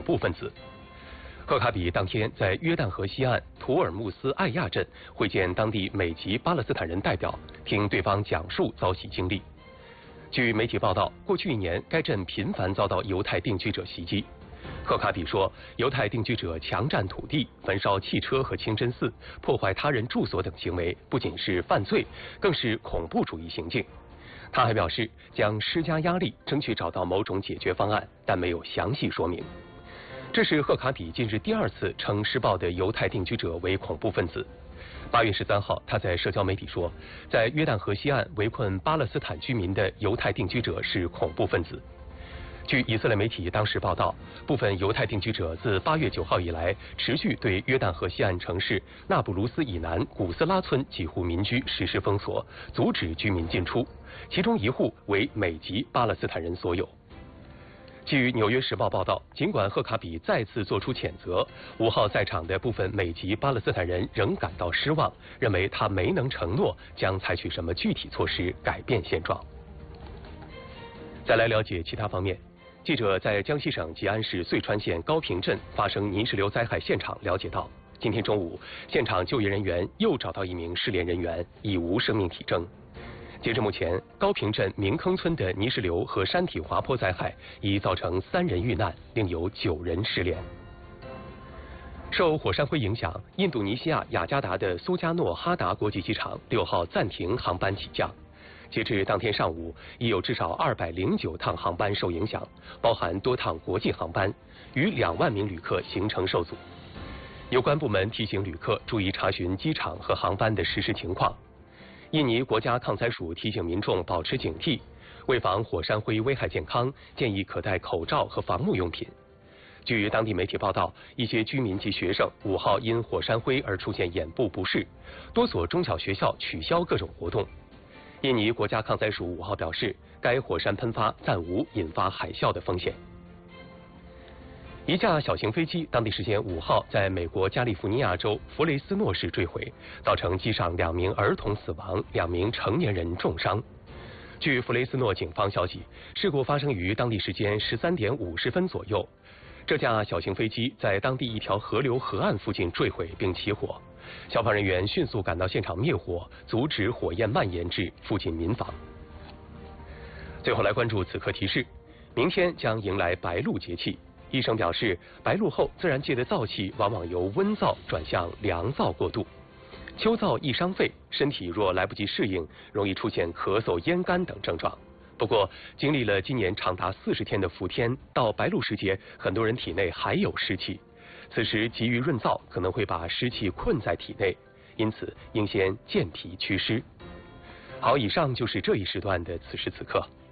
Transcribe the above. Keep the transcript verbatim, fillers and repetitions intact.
怖分子。赫卡比当天在约旦河西岸图尔木斯艾亚镇会见当地美籍巴勒斯坦人代表，听对方讲述遭袭经历。据媒体报道，过去一年该镇频繁遭到犹太定居者袭击。赫卡比说，犹太定居者强占土地、焚烧汽车和清真寺、破坏他人住所等行为，不仅是犯罪，更是恐怖主义行径。他还表示将施加压力，争取找到某种解决方案，但没有详细说明。这是赫卡比近日第二次称施暴的犹太定居者为恐怖分子。八月十三号，他在社交媒体说，在约旦河西岸围困巴勒斯坦居民的犹太定居者是恐怖分子。据以色列媒体当时报道，部分犹太定居者自八月九号以来，持续对约旦河西岸城市纳布卢斯以南古斯拉村几户民居实施封锁，阻止居民进出，其中一户为美籍巴勒斯坦人所有。据《纽约时报》报道，尽管赫卡比再次作出谴责，五号在场的部分美籍巴勒斯坦人仍感到失望，认为他没能承诺将采取什么具体措施改变现状。再来了解其他方面，记者在江西省吉安市遂川县高坪镇发生泥石流灾害现场了解到，今天中午，现场救援人员又找到一名失联人员，已无生命体征。截至目前，高坪镇明坑村的泥石流和山体滑坡灾害已造成三人遇难，另有九人失联。受火山灰影响，印度尼西亚雅加达的苏加诺哈达国际机场六号暂停航班起降。截至当天上午，已有至少二百零九趟航班受影响，包含多趟国际航班，逾两万名旅客行程受阻。有关部门提醒旅客注意查询机场和航班的实时情况。印尼国家抗灾署提醒民众保持警惕，为防火山灰危害健康，建议可戴口罩和防护用品。据当地媒体报道，一些居民及学生五号因火山灰而出现眼部不适，多所中小学校取消各种活动。印尼国家抗灾署五号表示，该火山喷发暂无引发海啸的风险。一架小型飞机当地时间五号在美国加利福尼亚州弗雷斯诺市坠毁，造成机上两名儿童死亡，两名成年人重伤。据弗雷斯诺警方消息，事故发生于当地时间十三点五十分左右。这架小型飞机在当地一条河流河岸附近坠毁并起火，消防人员迅速赶到现场灭火，阻止火焰蔓延至附近民房。最后来关注此刻提示，明天将迎来白露节气。医生表示，白露后自然界的燥气往往由温燥转向凉燥过渡，秋燥易伤肺，身体若来不及适应，容易出现咳嗽、咽干等症状。不过，经历了今年长达四十天的伏天，到白露时节，很多人体内还有湿气，此时急于润燥，可能会把湿气困在体内，因此应先健脾祛湿。好，以上就是这一时段的此时此刻。